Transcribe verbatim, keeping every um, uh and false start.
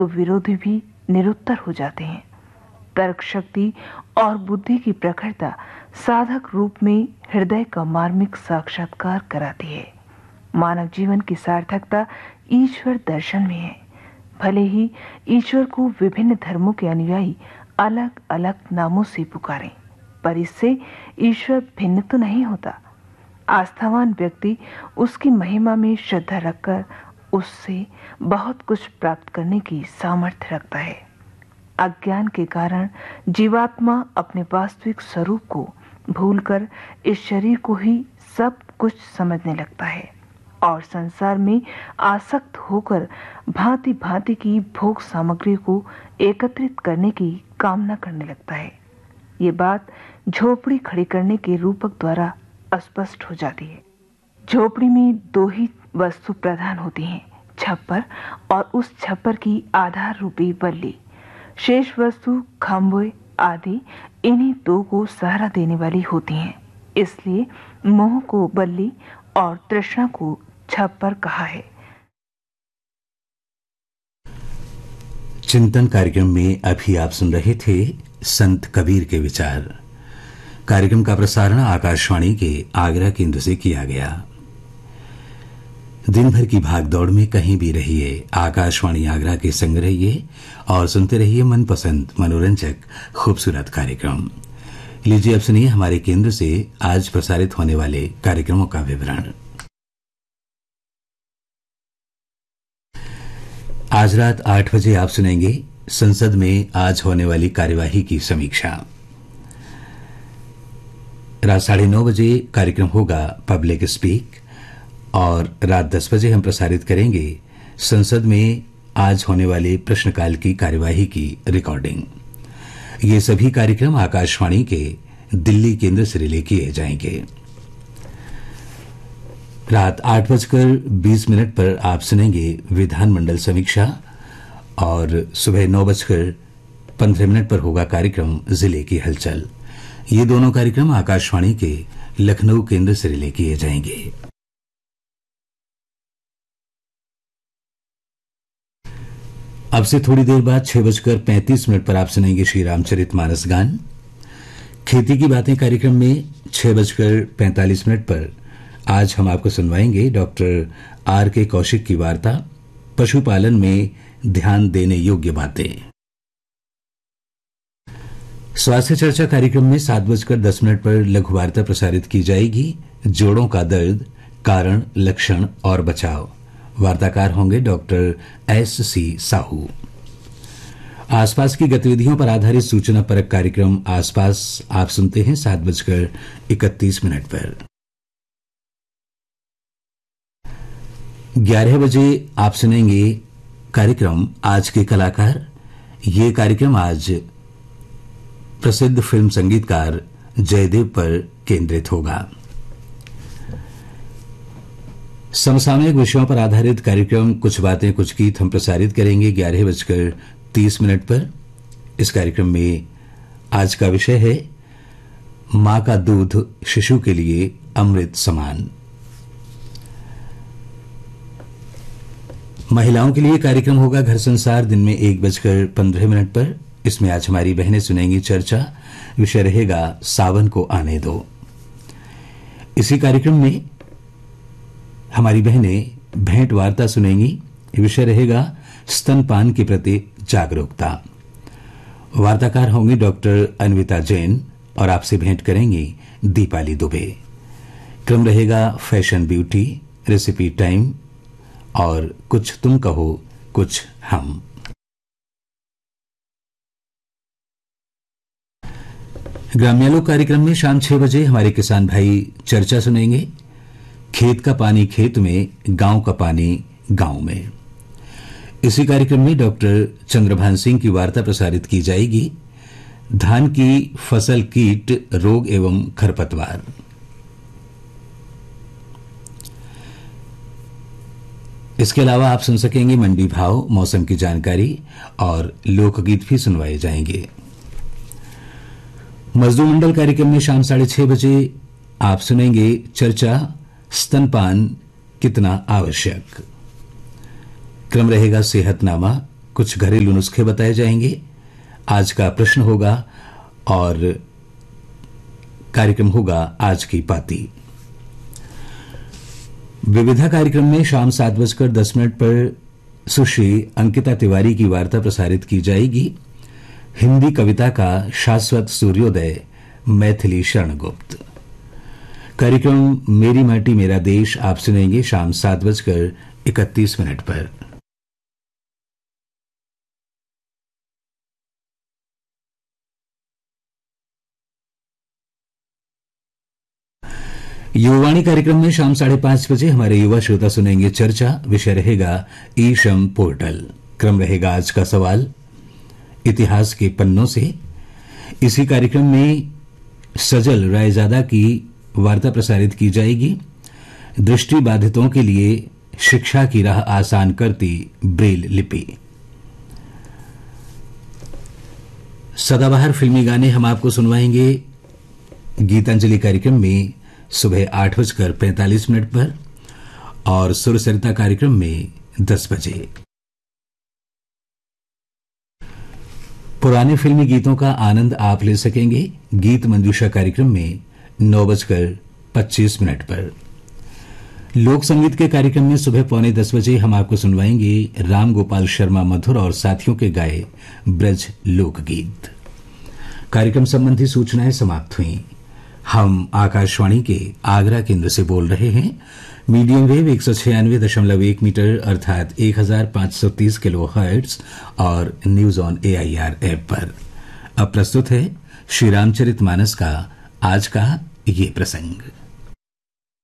तो विरोधी भी निरुत्तर हो जाते हैं। तर्क शक्ति और बुद्धि की प्रखरता साधक रूप में हृदय का मार्मिक साक्षात्कार कराती है। मानव जीवन की सार्थकता ईश्वर दर्शन में है। भले ही ईश्वर को विभिन्न धर्मों के अनुयायी अलग अलग नामों से पुकारें, पर इससे ईश्वर भिन्न तो नहीं होता। आस्थावान व्यक्ति उसकी महिमा में श्रद्धा रखकर उससे बहुत कुछ प्राप्त करने की सामर्थ्य रखता है। अज्ञान के कारण जीवात्मा अपने वास्तविक स्वरूप को भूलकर इस शरीर को ही सब कुछ समझने लगता है और संसार में आसक्त होकर भांति भांति की भोग सामग्री को एकत्रित करने की कामना करने लगता है। ये बात झोपड़ी खड़ी करने के रूपक द्वारा स्पष्ट हो जाती है। झोपड़ी में दो ही वस्तु प्रधान होती हैं, छप्पर और उस छप्पर की आधार रूपी बल्ली। शेष वस्तु खंभे आदि इन्हीं दो को सहारा देने वाली होती हैं। इसलिए मोह को बल्ली और तृष्णा को छप्पर कहा है। चिंतन कार्यक्रम में अभी आप सुन रहे थे संत कबीर के विचार। कार्यक्रम का प्रसारण आकाशवाणी के आगरा केंद्र से किया गया। दिन भर की भागदौड़ में कहीं भी रहिए, आकाशवाणी आगरा के संग रहिए और सुनते रहिए मनपसंद मनोरंजक खूबसूरत कार्यक्रम। लीजिए अब सुनिए हमारे केंद्र से आज प्रसारित होने वाले कार्यक्रमों का विवरण। आज रात आठ बजे आप सुनेंगे संसद में आज होने वाली कार्यवाही की समीक्षा। रात साढ़े नौ बजे कार्यक्रम होगा पब्लिक स्पीक और रात दस बजे हम प्रसारित करेंगे संसद में आज होने वाले प्रश्नकाल की कार्यवाही की रिकॉर्डिंग। ये सभी कार्यक्रम आकाशवाणी के दिल्ली केंद्र से रिले किए जाएंगे। रात आठ बजकर बीस मिनट पर आप सुनेंगे विधानमंडल समीक्षा और सुबह नौ बजकर पंद्रह मिनट पर होगा कार्यक्रम जिले की हलचल। ये दोनों कार्यक्रम आकाशवाणी के लखनऊ केंद्र से रिले किए जाएंगे। अब से थोड़ी देर बाद छह बजकर पैंतीस मिनट पर आप सुनेंगे श्री रामचरित मानस गान। खेती की बातें कार्यक्रम में छह बजकर पैंतालीस मिनट पर आज हम आपको सुनवाएंगे डॉक्टर आर के कौशिक की वार्ता पशुपालन में ध्यान देने योग्य बातें। स्वास्थ्य चर्चा कार्यक्रम में सात बजकर दस मिनट पर लघु वार्ता प्रसारित की जाएगी जोड़ों का दर्द, कारण, लक्षण और बचाव। वार्ताकार होंगे डॉक्टर एस सी साहू। आसपास की गतिविधियों पर आधारित सूचना परक कार्यक्रम आसपास आप सुनते हैं सात बजकर इकतीस मिनट पर। ग्यारह बजे आप सुनेंगे कार्यक्रम आज के कलाकार। ये कार्यक्रम आज प्रसिद्ध फिल्म संगीतकार जयदेव पर केंद्रित होगा। समसामयिक विषयों पर आधारित कार्यक्रम कुछ बातें कुछ गीत हम प्रसारित करेंगे ग्यारह बजकर तीस मिनट पर। इस कार्यक्रम में आज का विषय है मां का दूध शिशु के लिए अमृत समान। महिलाओं के लिए कार्यक्रम होगा घर संसार दिन में एक बजकर पंद्रह मिनट पर। इसमें आज हमारी बहनें सुनेंगी चर्चा। विषय रहेगा सावन को आने दो। इसी कार्यक्रम में हमारी बहनें भेंट वार्ता सुनेंगी। विषय रहेगा स्तनपान के प्रति जागरूकता। वार्ताकार होंगी डॉक्टर अन्विता जैन और आपसे भेंट करेंगी दीपाली दुबे। क्रम रहेगा फैशन ब्यूटी, रेसिपी टाइम और कुछ तुम कहो कुछ हम। ग्राम्यालोक कार्यक्रम में शाम छह बजे हमारे किसान भाई चर्चा सुनेंगे खेत का पानी खेत में, गांव का पानी गांव में। इसी कार्यक्रम में डॉक्टर चंद्रभान सिंह की वार्ता प्रसारित की जाएगी धान की फसल कीट रोग एवं खरपतवार। इसके अलावा आप सुन सकेंगे मंडी भाव, मौसम की जानकारी और लोकगीत भी सुनवाए जाएंगे। मजदूर मंडल कार्यक्रम में शाम साढ़े छह बजे आप सुनेंगे चर्चा स्तनपान कितना आवश्यक। क्रम रहेगा सेहतनामा, कुछ घरेलू नुस्खे बताए जाएंगे। आज का प्रश्न होगा और कार्यक्रम होगा आज की पाती। विविधा कार्यक्रम में शाम सात बजकर दस मिनट पर सुश्री अंकिता तिवारी की वार्ता प्रसारित की जाएगी। हिंदी कविता का शाश्वत सूर्योदय मैथिली शरण गुप्त। कार्यक्रम मेरी माटी मेरा देश आप सुनेंगे शाम सात बजकर इकतीस मिनट पर। युवावाणी कार्यक्रम में शाम साढ़े पांच बजे हमारे युवा श्रोता सुनेंगे चर्चा। विषय रहेगा ई श्रम पोर्टल। क्रम रहेगा आज का सवाल इतिहास के पन्नों से। इसी कार्यक्रम में सजल रायजादा की वार्ता प्रसारित की जाएगी। दृष्टि बाधितों के लिए शिक्षा की राह आसान करती ब्रेल लिपि। सदाबहार फिल्मी गाने हम आपको सुनवाएंगे गीतांजलि कार्यक्रम में सुबह आठ बजकर पैंतालीस मिनट पर और सुरसरिता कार्यक्रम में दस बजे। पुराने फिल्मी गीतों का आनंद आप ले सकेंगे गीत मंजूषा कार्यक्रम में नौ बजकर पच्चीस मिनट पर। लोक संगीत के कार्यक्रम में सुबह पौने दस बजे हम आपको सुनवाएंगे राम गोपाल शर्मा मधुर और साथियों के गाए ब्रज लोकगीत। कार्यक्रम संबंधी सूचनाएं समाप्त हुई। हम आकाशवाणी के आगरा केंद्र से बोल रहे हैं। मीडियम वेव एक सौ छियानवे दशमलव एक मीटर अर्थात एक हजार पांच सौ तीस किलो हर्ट्ज और न्यूज ऑन एआईआर ऐप पर। अब प्रस्तुत है श्री रामचरित मानस का आज का ये प्रसंग।